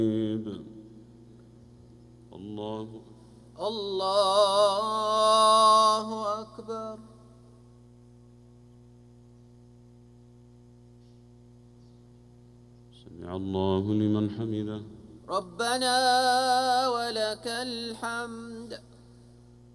الله أكبر. سمع الله لمن حمده. ربنا ولك الحمد.